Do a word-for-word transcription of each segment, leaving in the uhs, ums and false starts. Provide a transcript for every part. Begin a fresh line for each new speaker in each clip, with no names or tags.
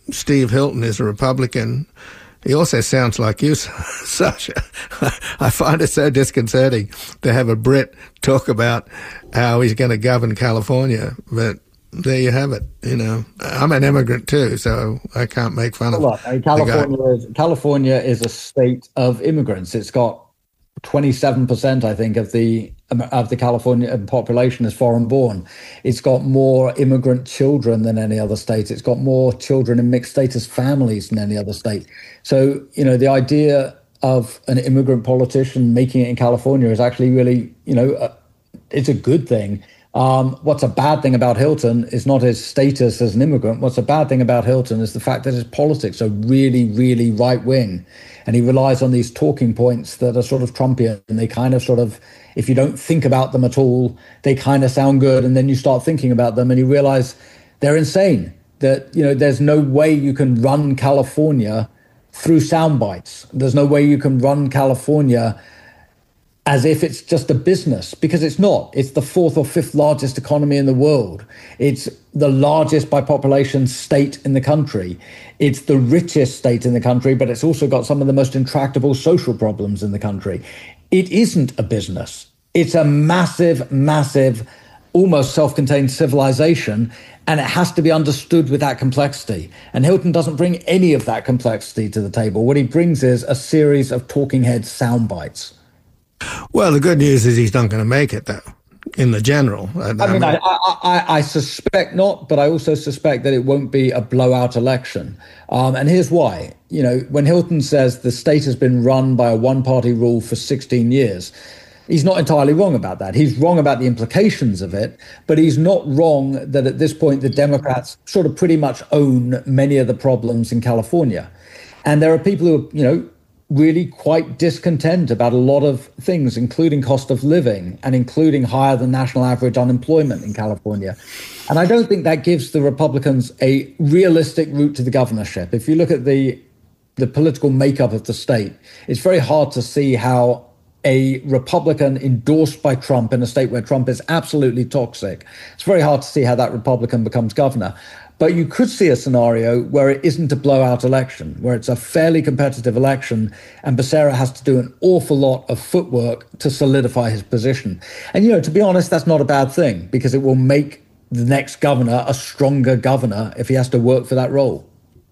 Steve Hilton is a Republican. He also sounds like you, Sasha. I find it so disconcerting to have a Brit talk about how he's going to govern California. But there you have it. You know, I'm an immigrant too, so I can't make fun of
Look, California is, California is a state of immigrants. It's got twenty-seven percent, I think, of the of the California population is foreign born. It's got more immigrant children than any other state. It's got more children in mixed status families than any other state. So, you know, the idea of an immigrant politician making it in California is actually really, you know, uh, it's a good thing. Um, what's a bad thing about Hilton is not his status as an immigrant. What's a bad thing about Hilton is the fact that his politics are really, really right wing. And he relies on these talking points that are sort of Trumpian. And they kind of sort of, if you don't think about them at all, they kind of sound good. And then you start thinking about them and you realize they're insane. That, you know, there's no way you can run California through sound bites. There's no way you can run California as if it's just a business, because it's not. It's the fourth or fifth largest economy in the world. It's the largest by population state in the country. It's the richest state in the country, but it's also got some of the most intractable social problems in the country. It isn't a business. It's a massive, massive, almost self-contained civilization, and it has to be understood with that complexity. And Hilton doesn't bring any of that complexity to the table. What he brings is a series of talking head sound bites.
Well, the good news is he's not going to make it, though, in the general. I,
I mean, I, I, I, I suspect not, but I also suspect that it won't be a blowout election. Um, and here's why. You know, when Hilton says the state has been run by a one-party rule for sixteen years, he's not entirely wrong about that. He's wrong about the implications of it, but he's not wrong that at this point the Democrats sort of pretty much own many of the problems in California. And there are people who are, you know, really quite discontent about a lot of things, including cost of living and including higher than national average unemployment in California. And I don't think that gives the Republicans a realistic route to the governorship. If you look at the the political makeup of the state, it's very hard to see how a Republican endorsed by Trump in a state where Trump is absolutely toxic, it's very hard to see how that Republican becomes governor. But you could see a scenario where it isn't a blowout election, where it's a fairly competitive election, and Becerra has to do an awful lot of footwork to solidify his position. And, you know, to be honest, that's not a bad thing, because it will make the next governor a stronger governor if he has to work for that role.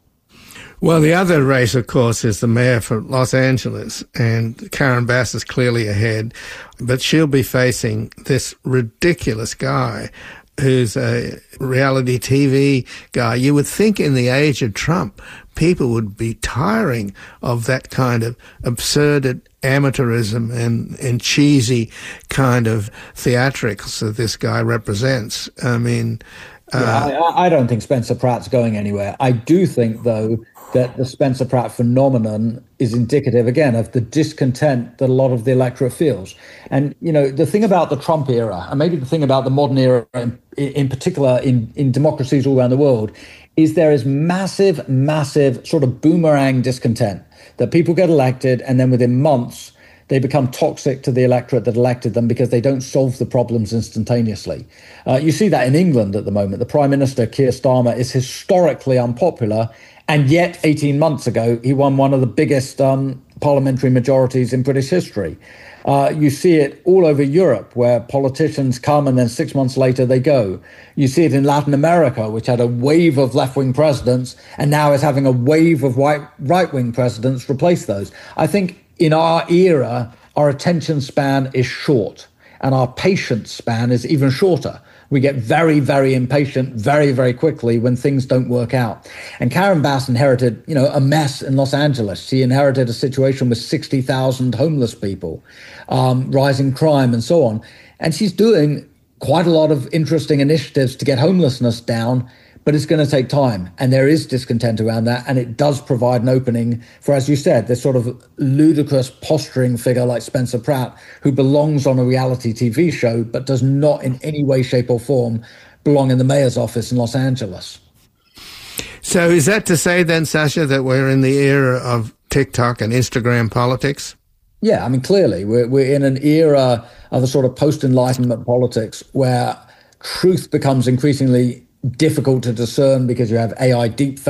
Well, the other race, of course, is the mayor for Los Angeles, and Karen Bass is clearly ahead, but she'll be facing this ridiculous guy who's a reality T V guy. You would think in the age of Trump, people would be tiring of that kind of absurd amateurism and, and cheesy kind of theatrics that this guy represents. I mean...
Uh, yeah, I, I don't think Spencer Pratt's going anywhere. I do think, though, that the Spencer Pratt phenomenon is indicative, again, of the discontent that a lot of the electorate feels. And, you know, the thing about the Trump era, and maybe the thing about the modern era in, in particular in, in democracies all around the world, is there is massive, massive sort of boomerang discontent that people get elected and then within months they become toxic to the electorate that elected them because they don't solve the problems instantaneously. Uh, you see that in England at the moment. The Prime Minister, Keir Starmer, is historically unpopular, and yet eighteen months ago, he won one of the biggest um, parliamentary majorities in British history. Uh, you see it all over Europe, where politicians come and then six months later they go. You see it in Latin America, which had a wave of left-wing presidents and now is having a wave of white, right-wing presidents replace those. I think in our era, our attention span is short and our patience span is even shorter. We get very, very impatient very, very quickly when things don't work out. And Karen Bass inherited, you know, a mess in Los Angeles. She inherited a situation with sixty thousand homeless people, um, rising crime and so on. And she's doing quite a lot of interesting initiatives to get homelessness down, but it's going to take time. And there is discontent around that. And it does provide an opening for, as you said, this sort of ludicrous posturing figure like Spencer Pratt, who belongs on a reality T V show, but does not in any way, shape or form belong in the mayor's office in Los Angeles.
So is that to say then, Sasha, that we're in the era of TikTok and Instagram politics?
Yeah, I mean, clearly, we're, we're in an era of a sort of post-Enlightenment politics where truth becomes increasingly difficult to discern because you have A I deepfakes